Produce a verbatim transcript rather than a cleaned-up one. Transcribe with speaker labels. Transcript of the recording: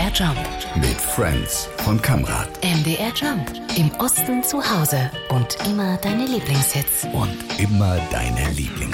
Speaker 1: R Jump.
Speaker 2: Mit Friends von Kamrat.
Speaker 1: M D R Jump. Im Osten zu Hause und immer deine Lieblingshits.
Speaker 2: Und immer deine Lieblingshits.